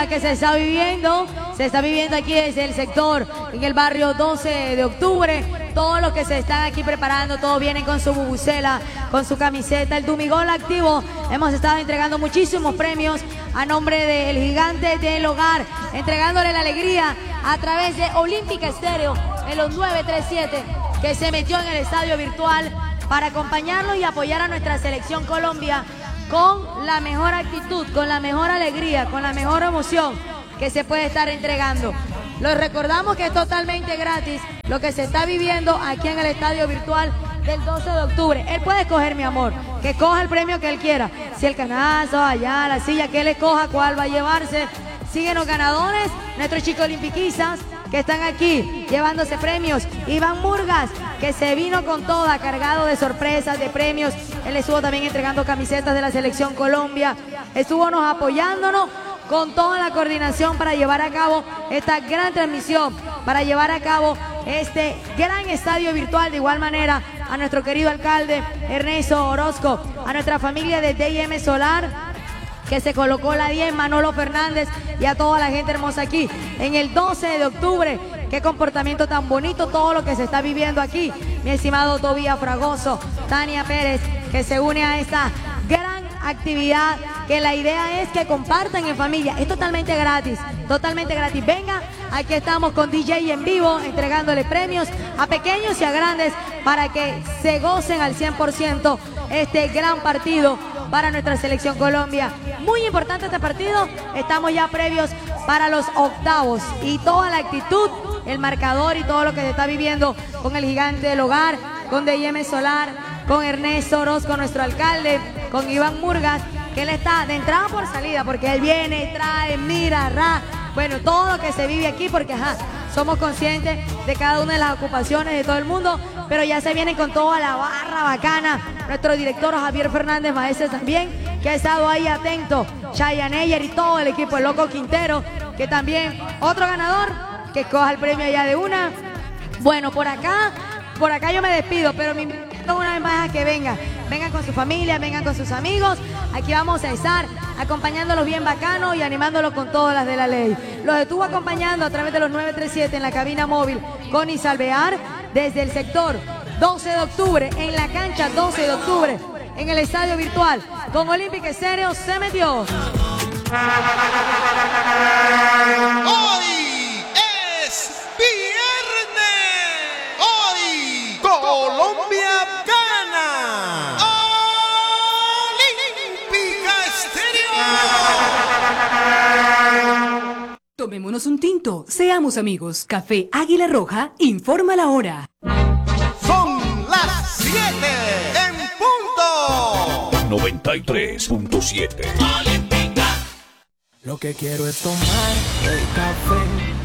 alegría que se está viviendo aquí desde el sector, en el barrio 12 de octubre. Todos los que se están aquí preparando, todos vienen con su bubucela, con su camiseta, el Dumigol activo. Hemos estado entregando muchísimos premios a nombre del Gigante del Hogar, entregándole la alegría a través de Olímpica Estéreo en los 937, que se metió en el estadio virtual para acompañarnos y apoyar a nuestra selección Colombia con la mejor actitud, con la mejor alegría, con la mejor emoción que se puede estar entregando. Les recordamos que es totalmente gratis lo que se está viviendo aquí en el estadio virtual del 12 de octubre. Él puede escoger, mi amor, que coja el premio que él quiera. Si el canasto, allá, la silla, que él escoja cuál va a llevarse. Siguen los ganadores, nuestros chicos olimpiquistas que están aquí llevándose premios. Iván Murgas, que se vino con toda, cargado de sorpresas, de premios. Él estuvo también entregando camisetas de la selección Colombia. Estuvo apoyándonos con toda la coordinación para llevar a cabo esta gran transmisión, para llevar a cabo este gran estadio virtual. De igual manera a nuestro querido alcalde Ernesto Orozco, a nuestra familia de D&M Solar, que se colocó la 10, Manolo Fernández, y a toda la gente hermosa aquí en el 12 de octubre. Qué comportamiento tan bonito, todo lo que se está viviendo aquí. Mi estimado Tobías Fragoso, Tania Pérez, que se une a esta gran actividad, que la idea es que compartan en familia. Es totalmente gratis, totalmente gratis. Venga, aquí estamos con DJ en vivo, entregándole premios a pequeños y a grandes para que se gocen al 100% este gran partido para nuestra selección Colombia. Muy importante este partido, estamos ya previos para los octavos y toda la actitud, el marcador y todo lo que se está viviendo con el Gigante del Hogar, con D&M Solar, con Ernesto Orozco, nuestro alcalde, con Iván Murgas, que él está de entrada por salida, porque él viene, trae, mira, bueno, todo lo que se vive aquí, porque somos conscientes de cada una de las ocupaciones de todo el mundo, pero ya se vienen con toda la barra bacana. Nuestro director Javier Fernández Maese también, que ha estado ahí atento, Chayanne Eyer y todo el equipo, el Loco Quintero, que también, otro ganador, que coja el premio ya de una. Bueno, por acá yo me despido, pero me invito una vez más a que vengan con su familia, vengan con sus amigos. Aquí vamos a estar acompañándolos bien bacanos y animándolos con todas las de la ley. Los estuvo acompañando a través de los 937 en la cabina móvil Connie Salvear, desde el sector 12 de octubre, en la cancha 12 de octubre, en el estadio virtual, con Olímpica Estéreo se metió. Hoy es viernes. Hoy Colombia gana. Olímpica Estéreo. Tomémonos un tinto, seamos amigos. Café Águila Roja informa la hora. Son las 7 en punto. 93.7. Lo que quiero es tomar el café